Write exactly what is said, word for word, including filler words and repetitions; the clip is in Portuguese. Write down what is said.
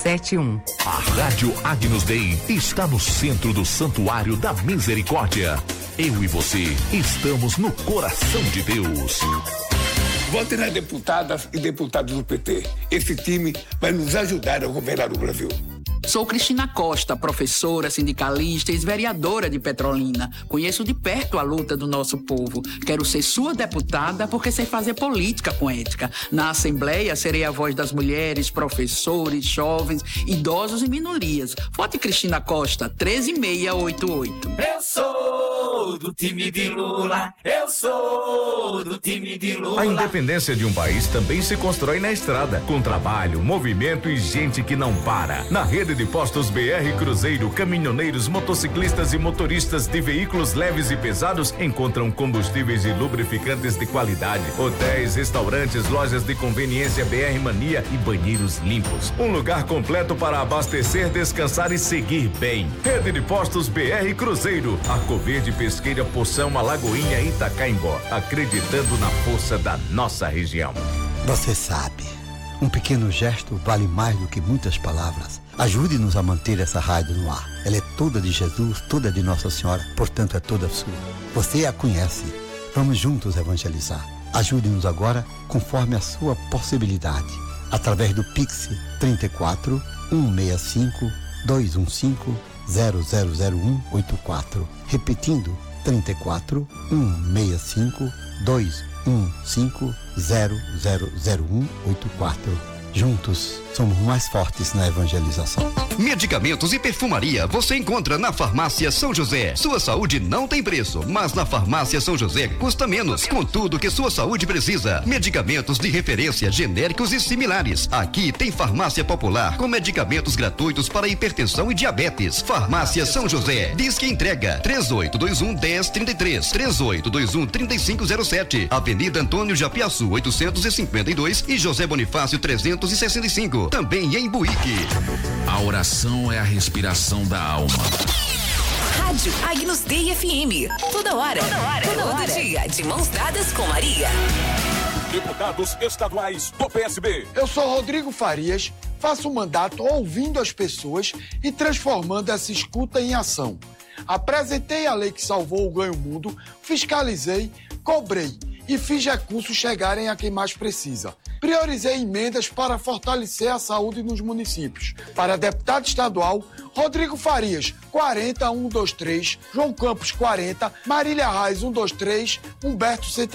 sete um. A Rádio Agnus Dei está no centro do Santuário da Misericórdia. Eu e você estamos no coração de Deus. Vote nas deputadas e deputados do P T. Esse time vai nos ajudar a governar o Brasil. Sou Cristina Costa, professora, sindicalista e ex-vereadora de Petrolina. Conheço de perto a luta do nosso povo. Quero ser sua deputada porque sei fazer política com ética. Na Assembleia, serei a voz das mulheres, professores, jovens, idosos e minorias. Vote Cristina Costa, treze mil seiscentos e oitenta e oito. Eu sou do time de Lula. Eu sou do time de Lula. A independência de um país também se constrói na estrada, com trabalho, movimento e gente que não para. Na rede de postos B R Cruzeiro, caminhoneiros, motociclistas e motoristas de veículos leves e pesados encontram combustíveis e lubrificantes de qualidade, hotéis, restaurantes, lojas de conveniência B R Mania e banheiros limpos. Um lugar completo para abastecer, descansar e seguir bem. Rede de postos B R Cruzeiro, Arco Verde, Pesqueira, Poção, Alagoinha e Itacaimbó, acreditando na força da nossa região. Você sabe, um pequeno gesto vale mais do que muitas palavras. Ajude-nos a manter essa rádio no ar. Ela é toda de Jesus, toda de Nossa Senhora, portanto é toda sua. Você a conhece. Vamos juntos evangelizar. Ajude-nos agora conforme a sua possibilidade. Através do Pix trinta e quatro, cento e sessenta e cinco, duzentos e quinze, zero zero zero um oito quatro. Repetindo, trinta e quatro, cento e sessenta e cinco, duzentos e quinze, zero zero zero um oito quatro. Juntos, somos mais fortes na evangelização. Medicamentos e perfumaria você encontra na Farmácia São José. Sua saúde não tem preço, mas na Farmácia São José custa menos, com tudo que sua saúde precisa. Medicamentos de referência, genéricos e similares. Aqui tem farmácia popular com medicamentos gratuitos para hipertensão e diabetes. Farmácia São José. Diz que entrega três oito dois um, um zero três três, três oito dois um, três cinco zero sete. Avenida Antônio Japiaçu, oitocentos e cinquenta e dois e José Bonifácio trezentos e sessenta e cinco. Também em Buíque. A oração é a respiração da alma. Rádio Agnus Dei F M. Toda hora. Toda hora. Todo hora. Dia. De mãos dadas com Maria. Deputados estaduais do P S B. Eu sou Rodrigo Farias. Faço um mandato ouvindo as pessoas e transformando essa escuta em ação. Apresentei a lei que salvou o ganho-mundo, fiscalizei, cobrei e fiz recursos chegarem a quem mais precisa. Priorizei emendas para fortalecer a saúde nos municípios. Para deputado estadual, Rodrigo Farias, quarenta, cento e vinte e três, João Campos, quarenta, Marília Reis, cento e vinte e três, Humberto, cento e